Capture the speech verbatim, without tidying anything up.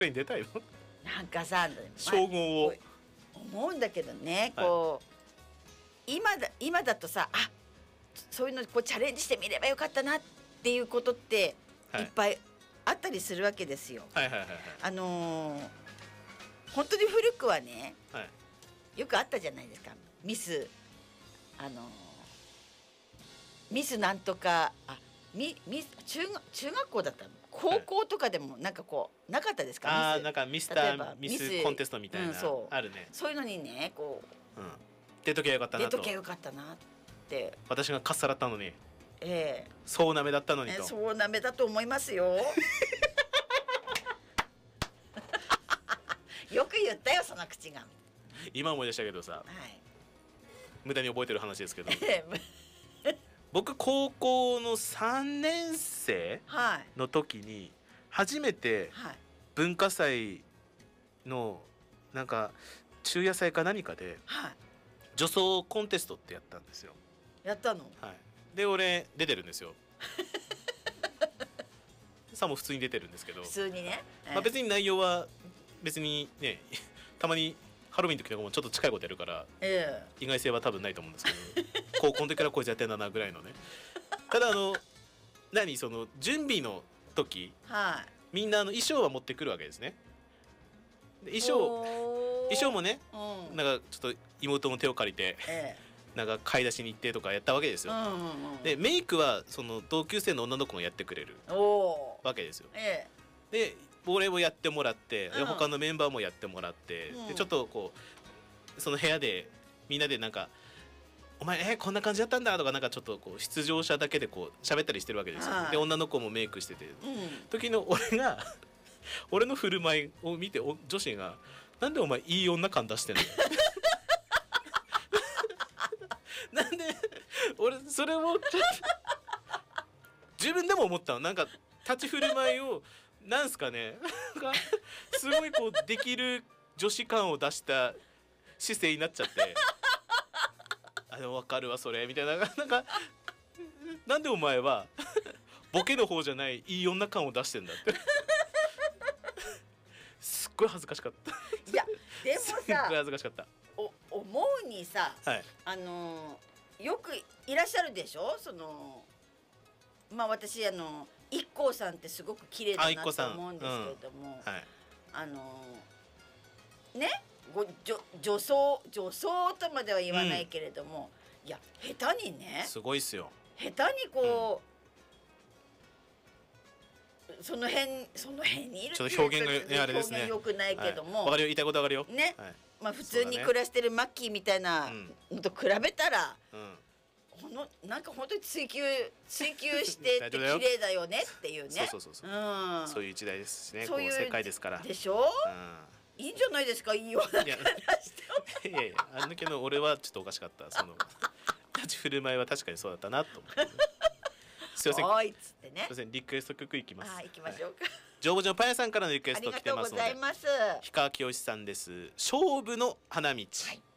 に出たいのなんかさ称号を思うんだけどね、こう、はい、今だ今だとさあそういうのこうチャレンジしてみればよかったなっていうことっていっぱいあったりするわけですよ。 はいはいはいはい、 あのー、本当に古くはね、 はい、 よくあったじゃないですかミスあのー、ミスなんとかあミミス 中, 中学校だったの高校とかでもなんかこうなかったですか、 はい、あなんかミスターミスコンテストみたいな、うん、そうあるね。 そういうのにねこう、 うん、出ときゃよかったなと出ときゃよかったなって私がかっさらったのに、 ええ、 そうなめだったのにと、 えそうなめだと思いますよよく言ったよその口が。 今思い出したけどさ、はい、無駄に覚えてる話ですけど僕高校のさんねん生の時に初めて文化祭のなんか中野祭か何かで女装コンテストってやったんですよ。 やったの？ はい。で俺出てるんですよさも普通に出てるんですけど、 普通にね、 えーまあ、別に内容は別にねたまにハロウィンの時とかもちょっと近いことやるから、えー、意外性は多分ないと思うんですけど高校の時からこいつやってんだなぐらいのね。ただあの何その準備の時、はい、みんなあの衣装は持ってくるわけですね。で衣装衣装もね、うん、なんかちょっと妹の手を借りて、ええ、なんか買い出しに行ってとかやったわけですよ、うんうんうん、でメイクはその同級生の女の子がやってくれるわけですよ、ええ、で俺もやってもらって、うん、他のメンバーもやってもらって、うん、でちょっとこうその部屋でみんなでなんかお前えー、こんな感じだったんだとかなんかちょっとこう出場者だけでこう喋ったりしてるわけですよ、はい、で女の子もメイクしてて、うん、時の俺が俺の振る舞いを見て女子がなんでお前いい女感出してんのなんで俺それをちょっと自分でも思ったの。なんか立ち振る舞いをなんすかねすごいこうできる女子感を出した姿勢になっちゃってあでも分かるわそれみたいななんかなんでお前はボケの方じゃないいい女感を出してんだってすっごい恥ずかしかった。 いやでもさすっごい恥ずかしかった。 お思うにさ、はい、あのよくいらっしゃるでしょそのまあ私あの一 こさんってすごく綺麗だなと思うんですけれども、うんはい、あのねご女女装女装とまでは言わないけれども、うん、いや下手にねすごいっすよ下手にこう、うん、その辺その辺にいるちょっと表現が、ね、あれですね表現良くないけども、 はい、分かるよ言いたいこと分かるよね、はい、まあ普通に暮らしてるマッキーみたいなのと比べたら、うん、このなんか本当に追求追求してって綺麗だよねっていうねそうそうそうそう、うん、そういう時代ですしねそういう世界ですからでしょ、うん、いいんじゃないですかいいような気がしていやいやあの時の俺はちょっとおかしかったその立ち振る舞いは確かにそうだったなと思って、ね、すいませんおいっつってねすいませんリクエスト曲いきます。 あ行きましょうか、はい、 ジョーボジョンパン屋さんからのリクエスト来てますのでありがとうございます。 氷川きよしさんです。勝負の花道、はい。